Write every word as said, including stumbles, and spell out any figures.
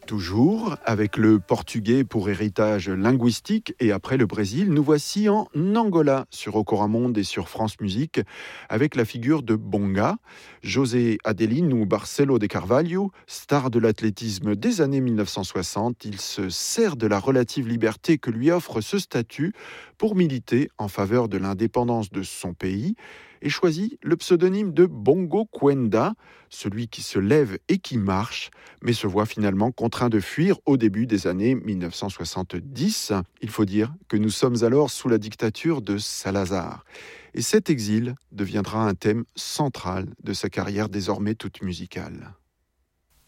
Toujours, avec le portugais pour héritage linguistique et après le Brésil, nous voici en Angola sur Ocoramonde et sur France Musique avec la figure de Bonga, José Adelino ou Barcelo de Carvalho, star de l'athlétisme des années mille neuf cent soixante. Il se sert de la relative liberté que lui offre ce statut pour militer en faveur de l'indépendance de son pays et choisit le pseudonyme de Bongo Kwenda, celui qui se lève et qui marche, mais se voit finalement contraint de fuir au début des années mille neuf cent soixante-dix. Il faut dire que nous sommes alors sous la dictature de Salazar. Et cet exil deviendra un thème central de sa carrière désormais toute musicale.